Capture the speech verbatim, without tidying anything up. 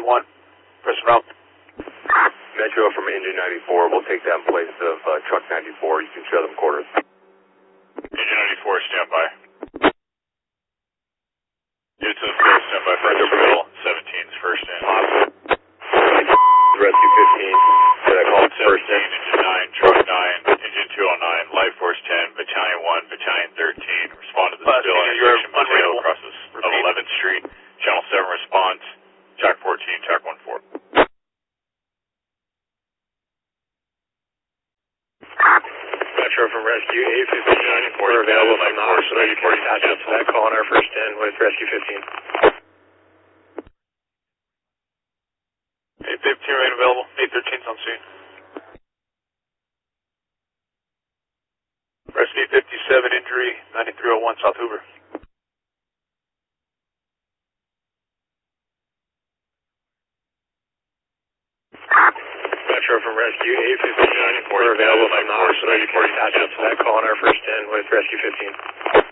one. Press route. Metro from engine ninety-four. We'll take that in place of uh, truck ninety-four. You can show them quarters. Engine ninety-four, stand by. Get to the field, stand by for the middle. seventeen is first in. Rescue fifteen. Did I call it first in? Engine nine, truck nine, engine two oh nine, Life Force ten, Battalion one, Battalion thirteen. Respond to the Last spill engine, intersection you're Mateo unreadable. across of eleventh Street. Channel seven response. Tac fourteen, Tac one four. Metro from Rescue eight fifteen ninety-four. We're available from the hospital. You can attach up to that call on our first in with Rescue fifteen. eight fifteen remain available. eight thirteen's on scene. Rescue fifty-seven injury, ninety-three oh one South Hoover. Metro from Rescue eight fifteen ninety-four. We're available from the hospital. You can attach up to that call on our first in with Rescue fifteen.